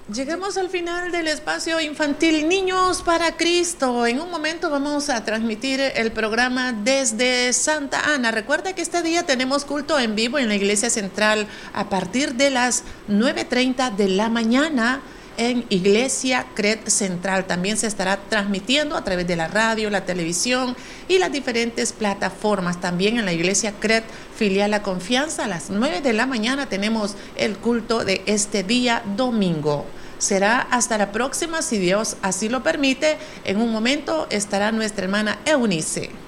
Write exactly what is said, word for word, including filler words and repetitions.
Llegamos al final del espacio infantil Niños para Cristo. En un momento vamos a transmitir el programa desde Santa Ana. Recuerda que este día tenemos culto en vivo en la Iglesia Central a partir de las nueve treinta de la mañana en Iglesia C R E D Central. También se estará transmitiendo a través de la radio, la televisión y las diferentes plataformas. También en la Iglesia C R E D Filial La Confianza a las nueve de la mañana tenemos el culto de este día domingo. Será hasta la próxima, si Dios así lo permite. En un momento estará nuestra hermana Eunice.